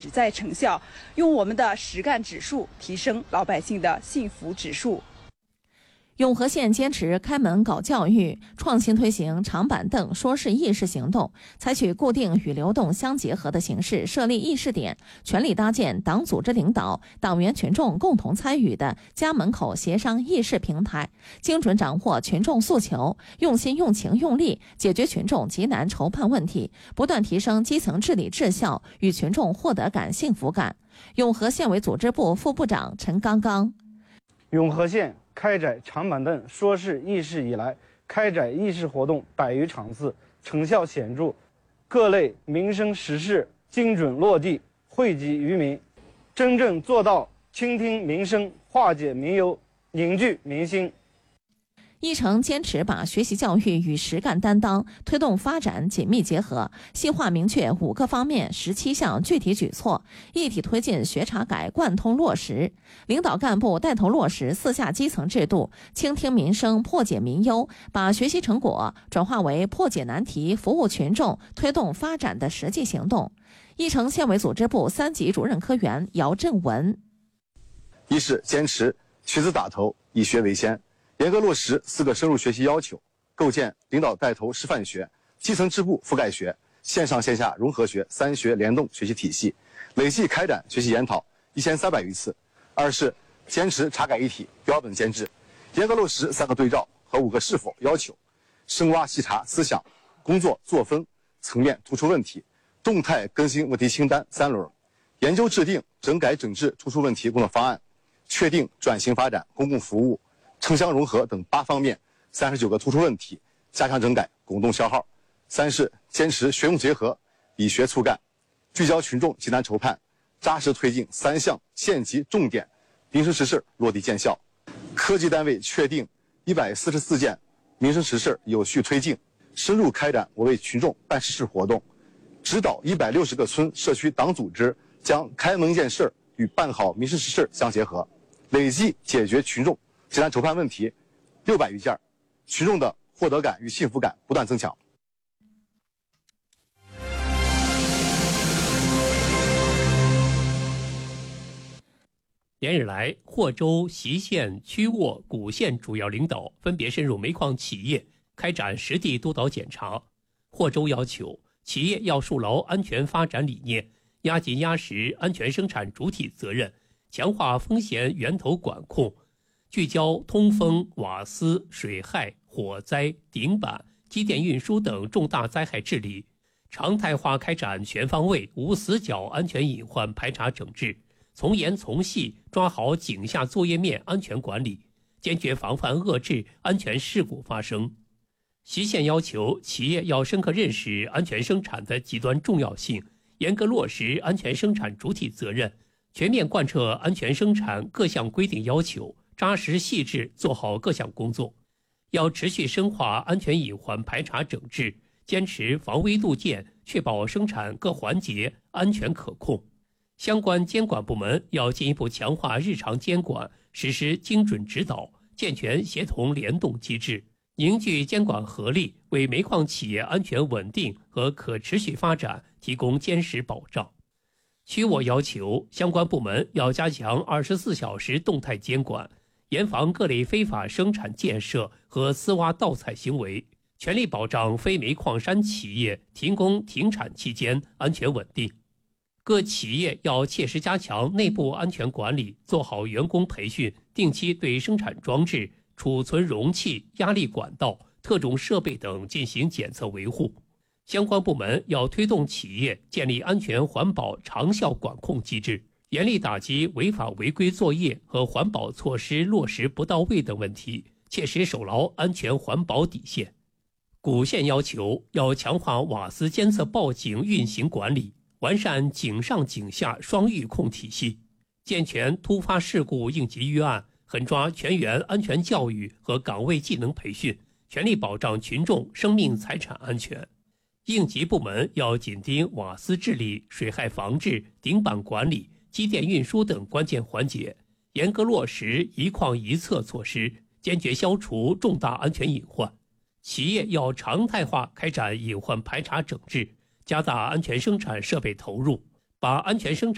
实在成效，用我们的实干指数提升老百姓的幸福指数。 永和县坚持开门搞教育，创新推行长板凳说事议事行动，采取固定与流动相结合的形式设立议事点，全力搭建党组织领导、党员群众共同参与的家门口协商议事平台，精准掌握群众诉求，用心用情用力解决群众急难筹盼问题，不断提升基层治理质效与群众获得感、幸福感。永和县委组织部副部长陈刚刚： 永和县开展长板凳说事议事以来，开展议事活动100余场次，成效显著，各类民生实事精准落地，惠及于民，真正做到倾听民生、化解民忧、凝聚民心。 议程坚持把学习教育与实干担当、推动发展紧密结合，细化明确5个方面17项具体举措，一体推进学查改贯通落实。领导干部带头落实4下基层制度，倾听民生、破解民忧，把学习成果转化为破解难题、服务群众、推动发展的实际行动。议程县委组织部3级主任科员姚振文： 一是坚持学子打头，以学为先，严格落实4个深入学习要求，构建领导带头师范学、基层支部覆盖学、线上线下融合学3学联动学习体系，累计开展学习研讨1300余次。二是坚持查改一体、标本兼治，严格落实3个对照和5个是否要求，深挖细查思想、工作作风层面突出问题，动态更新问题清单3轮，研究制定整改整治突出问题工作方案，确定转型发展、公共服务、城乡融合等8方面39个突出问题，加强整改，巩动消耗。3是坚持学用结合，以学促干，聚焦群众急难筹盼，扎实推进3项县级重点民生实事落地见效。科级单位确定144件民生实事有序推进，深入开展我为群众办实事活动，指导160个村社区党组织将开门见事与办好民生实事相结合，累计解决群众急难筹盼问题600余件，群众的获得感与幸福感不断增强。 连日来，霍州、隰县、曲沃、古县主要领导分别深入煤矿企业，开展实地督导检查。霍州要求企业要树牢安全发展理念，压紧压实安全生产主体责任，强化风险源头管控，聚焦通风、瓦斯、水害、火灾、顶板、机电运输等重大灾害治理，常态化开展全方位无死角安全隐患排查整治，从严从细抓好井下作业面安全管理，坚决防范遏制安全事故发生。隰县要求企业要深刻认识安全生产的极端重要性，严格落实安全生产主体责任，全面贯彻安全生产各项规定要求，扎实细致做好各项工作。要持续深化安全隐患排查整治，坚持防微杜渐，确保生产各环节安全可控。相关监管部门要进一步强化日常监管，实施精准指导，健全协同联动机制，凝聚监管合力，为煤矿企业安全稳定和可持续发展提供坚实保障。曲沃要求相关部门要加强24小时动态监管，严防各类非法生产建设和私挖盗采行为，全力保障非煤矿山企业停工停产期间安全稳定。各企业要切实加强内部安全管理，做好员工培训，定期对生产装置、储存容器、压力管道、特种设备等进行检测维护。相关部门要推动企业建立安全环保长效管控机制，严厉打击违法违规作业和环保措施落实不到位等问题，切实守牢安全环保底线。古县要求要强化瓦斯监测报警运行管理，完善井上井下双预控体系，健全突发事故应急预案，狠抓全员安全教育和岗位技能培训，全力保障群众生命财产安全。应急部门要紧盯瓦斯治理、水害防治、顶板管理、机电运输等关键环节，严格落实一矿一测措施，坚决消除重大安全隐患。企业要常态化开展隐患排查整治，加大安全生产设备投入，把安全生产